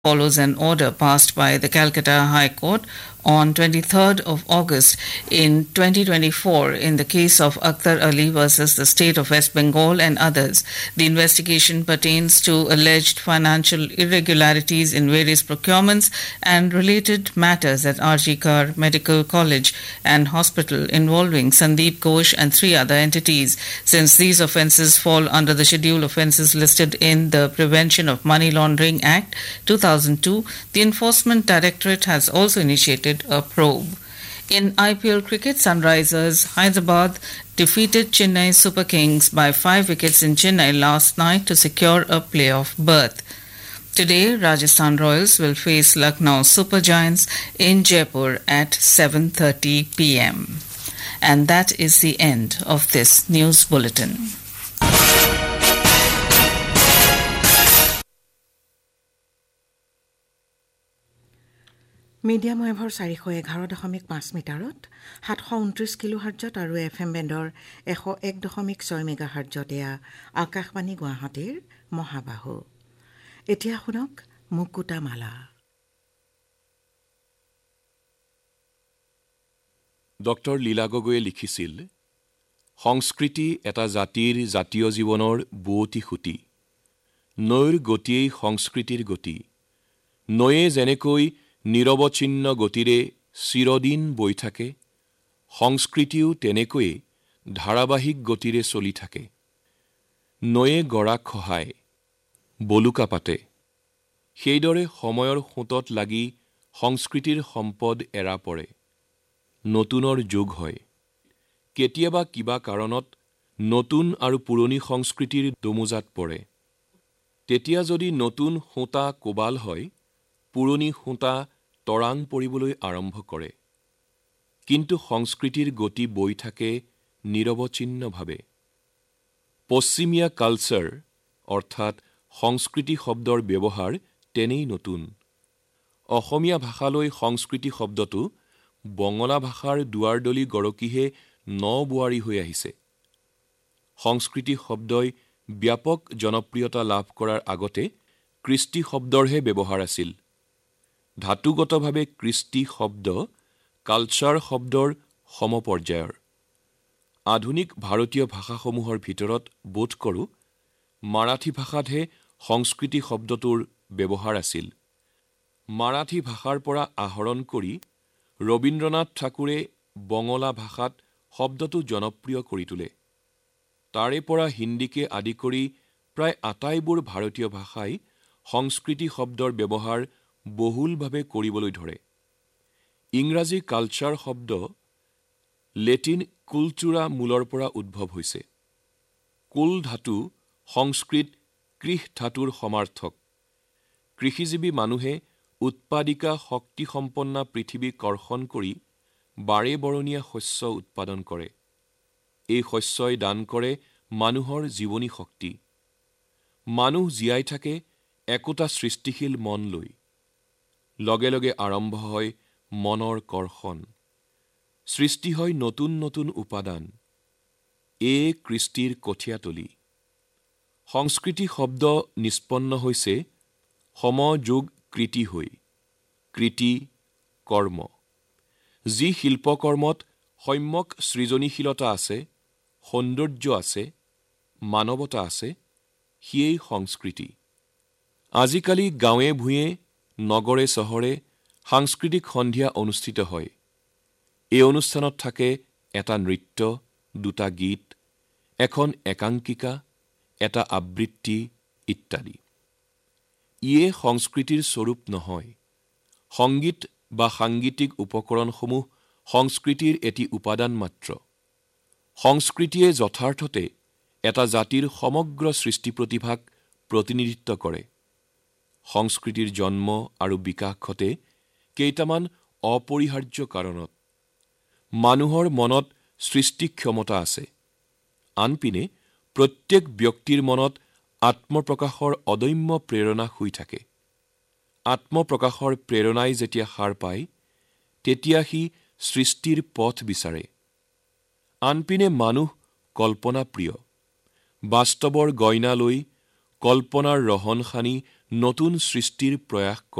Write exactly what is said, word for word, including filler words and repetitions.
Follows an order passed by the Calcutta High Court on twenty-third of August in twenty twenty-four in the case of Akhtar Ali versus the state of West Bengal and others. The investigation pertains to alleged financial irregularities in various procurements and related matters at R G Kar Medical College and Hospital involving Sandeep Ghosh and three other entities. Since these offences fall under the schedule offences listed in the Prevention of Money Laundering Act two thousand two, the Enforcement Directorate has also initiated a probe. In I P L cricket, Sunrisers Hyderabad defeated Chennai Super Kings by five wickets in Chennai last night to secure a playoff berth. Today, Rajasthan Royals will face Lucknow Super Giants in Jaipur at seven thirty p m. And that is the end of this news bulletin. Medium ৱেভৰ চাৰিশ এঘাৰ দশমিক পাঁচ মিটাৰত সাতশ ঊনত্ৰিশ kilo হাৰ্জত আৰু F M বেণ্ডৰ এশ এক দশমিক ছয় মেগা হাৰ্জত এয়া আকাশবাণী গুৱাহাটীৰ মহাবাহু। এতিয়া শুনক মুকুতামালা। ডক্টৰ লীলা গগৈয়ে লিখিছিল, সংস্কৃতি এটা জাতিৰ জাতীয় জীৱনৰ বুৱতী খুঁটি। নৈৰ গতিয়েই সংস্কৃতিৰ গতি। নৈয়ে যেনেকৈ নিৰৱচ্ছিন্ন গতিৰে চিৰদিন বৈ থাকে, সংস্কৃতিও তেনেকৈয়ে ধাৰাবাহিক গতিৰে চলি থাকে। নৈয়ে গৰাক খহায়, বলুকা পাতে। সেইদৰে সময়ৰ সোঁতত লাগি সংস্কৃতিৰ সম্পদ এৰা পৰে। নতুনৰ যুগ হয়। কেতিয়াবা কিবা কাৰণত নতুন আৰু পুৰণি সংস্কৃতিৰ দমোজাত পৰে। তেতিয়া যদি নতুন সোঁতা কোবাল হয়, পুৰণি সোঁতা তৰাং পৰিবলৈ আৰম্ভ কৰে। কিন্তু সংস্কৃতিৰ গতি বৈ থাকে নিৰৱচ্ছিন্নভাৱে। পশ্চিমীয়া কালচাৰ অৰ্থাৎ সংস্কৃতি শব্দৰ ব্যৱহাৰ তেনেই নতুন। অসমীয়া ভাষালৈ সংস্কৃতি শব্দটো বঙলা ভাষাৰ দুৱাৰদলি গৰকিহে ন বোৱাৰী হৈ আহিছে। সংস্কৃতি শব্দই ব্যাপক জনপ্ৰিয়তা লাভ কৰাৰ আগতে কৃষ্টি শব্দৰহে ব্যৱহাৰ আছিল। ধাতুগতভাৱে কৃষ্টি শব্দ কালচাৰ শব্দৰ সমপৰ্যায়ৰ। আধুনিক ভাৰতীয় ভাষাসমূহৰ ভিতৰত বোধ কৰোঁ মাৰাঠী ভাষাতহে সংস্কৃতি শব্দটোৰ ব্যৱহাৰ আছিল। মাৰাঠী ভাষাৰ পৰা আহৰণ কৰি ৰবীন্দ্ৰনাথ ঠাকুৰে বঙলা ভাষাত শব্দটো জনপ্ৰিয় কৰি তোলে। তাৰে পৰা হিন্দীকে আদি কৰি প্ৰায় আটাইবোৰ ভাৰতীয় ভাষাই সংস্কৃতি শব্দৰ ব্যৱহাৰ বহুলভাৱে কৰিবলৈ ধৰে। ইংৰাজী কালচাৰ শব্দ লেটিন কুলচুৰা মূলৰ পৰা উদ্ভৱ হৈছে। কুল ধাতু সংস্কৃত কৃষ ধাতুৰ সমাৰ্থক। কৃষিজীৱী মানুহে উৎপাদিকা শক্তিসম্পন্ন পৃথিৱী কৰ্ষণ কৰি বাৰে বৰণীয়া শস্য উৎপাদন কৰে। এই শস্যই দান কৰে মানুহৰ জীৱনী শক্তি। মানুহ জীয়াই থাকে একোটা সৃষ্টিশীল মন লৈ। লগে লগে আৰম্ভ হয় মনৰ কৰ্ষণ। সৃষ্টি হয় নতুন নতুন উপাদান। এ কৃষ্টিৰ কঠীয়াতলি। সংস্কৃতি শব্দ নিষ্পন্ন হৈছে সমযোগ কৃতি হৈ। কৃতি কৰ্ম। যি শিল্পকৰ্মত সম্যক সৃজনীশীলতা আছে, সৌন্দৰ্য আছে, মানৱতা আছে, সিয়েই সংস্কৃতি। আজিকালি গাঁৱে ভূঞে নগৰে চহৰে সাংস্কৃতিক সন্ধিয়া অনুষ্ঠিত হয়। এই অনুষ্ঠানত থাকে এটা নৃত্য, দুটা গীত, এখন একাংকিকা, এটা আবৃত্তি ইত্যাদি। ইয়ে সংস্কৃতিৰ স্বৰূপ নহয়। সংগীত বা সাংগীতিক উপকৰণসমূহ সংস্কৃতিৰ এটি উপাদান মাত্ৰ। সংস্কৃতিয়ে যথাৰ্থতে এটা জাতিৰ সমগ্ৰ সৃষ্টি প্ৰতিভাক প্ৰতিনিধিত্ব কৰে। সংস্কৃতিৰ জন্ম আৰু বিকাশ ঘটে কেইটামান অপৰিহাৰ্য কাৰণত। মানুহৰ মনত সৃষ্টি ক্ষমতা আছে। আনপিনে প্ৰত্যেক ব্যক্তিৰ মনত আত্মপ্ৰকাশৰ অদম্য প্ৰেৰণা শুই থাকে। আত্মপ্ৰকাশৰ প্ৰেৰণাই যেতিয়া সাৰ পায়, তেতিয়া সি সৃষ্টিৰ পথ বিচাৰে। আনপিনে মানুহ কল্পনাপ্ৰিয়। বাস্তৱৰ গইনা লৈ কল্পনাৰ ৰহন সানি নতুন সৃষ্টিৰ প্ৰয়াস কৰে।